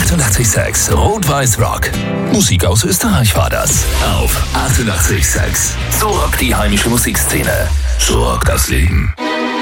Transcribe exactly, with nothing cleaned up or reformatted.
achtundachtzig Komma sechs Rot-Weiß Rock. Musik aus Österreich war das. Auf achtundachtzig Komma sechs. So rockt die heimische Musikszene. So rockt das Leben.